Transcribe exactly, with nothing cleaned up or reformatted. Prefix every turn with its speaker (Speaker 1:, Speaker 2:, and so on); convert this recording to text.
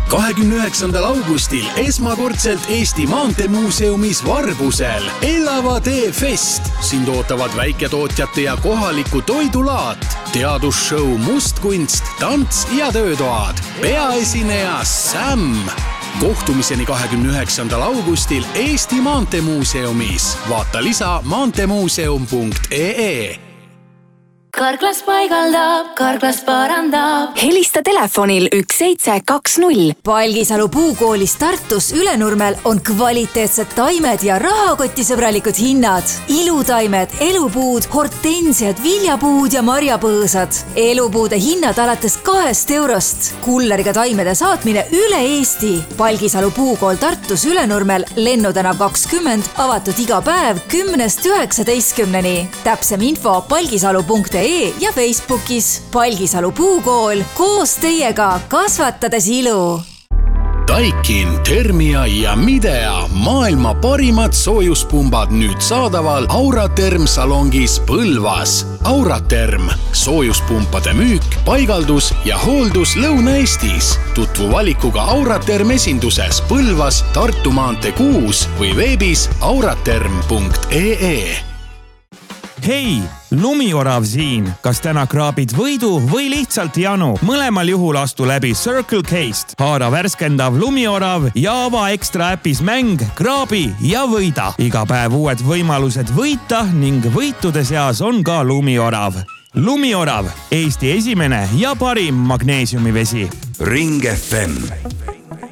Speaker 1: kahekümne üheksandal augustil esmakordselt Eesti Maanteemuuseumis Varbusel Elava tee fest. Sind ootavad väiketootjate ja kohaliku toidulaat, teadusshow Mustkunst, tants ja töötoad. Peaesineja Sam. Kohtumiseni kahekümne üheksandal augustil Eesti Maanteemuuseumis. Vaata lisa maanteemuuseum punkt ee.
Speaker 2: Karklas paigaldab, Karklas parandab.
Speaker 3: Helista telefonil üks seitse kaks null.
Speaker 4: Palgisalu puukoolis Tartus Ülenurmel on kvaliteetsed taimed ja rahakotisõbralikud hinnad. Ilutaimed, elupuud, hortensiad, viljapuud ja marjapõõsad. Elupuude hinnad alates kahest eurost. Kulleriga taimede saatmine üle Eesti. Palgisalu puukool Tartus Ülenurmel, Lennutänav kakskümmend, avatud iga päev kümnest üheksateistkümneni. Täpsem info palgisalu punkt ee ja Facebookis. Palgisalu puukool, koos teiega kasvatades ilu.
Speaker 1: Daikin, Thermia ja Midea, maailma parimad soojuspumbad nüüd saadaval Auraterm salongis Põlvas. Auraterm, soojuspumpade müük, paigaldus ja hooldus Lõuna-Eestis. Tutvu valikuga Auraterm esinduses Põlvas, Tartu maantee kuus või veebis auraterm punkt ee.
Speaker 5: Hei, Lumiorav siin. Kas täna kraabid võidu või lihtsalt janu? Mõlemal juhul astu läbi Circle K'st. Haara värskendav Lumiorav ja ava ekstra äpis mäng, kraabi ja võida. Iga päev uued võimalused võita ning võitude seas on ka Lumiorav. Lumiorav, Eesti esimene ja parim magneesiumivesi.
Speaker 6: Ring F M